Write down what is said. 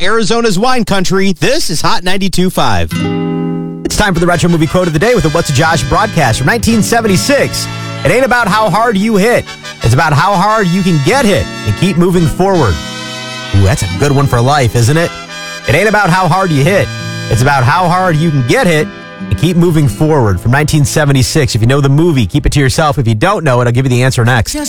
Arizona's wine country. This is Hot 92.5. It's time for the Retro Movie Quote of the Day with a What's a Josh broadcast from 1976. It ain't about how hard you hit. It's about how hard you can get hit and keep moving forward. Ooh, that's a good one for life, isn't it? It ain't about how hard you hit. It's about how hard you can get hit and keep moving forward from 1976. If you know the movie, keep it to yourself. If you don't know it, I'll give you the answer next.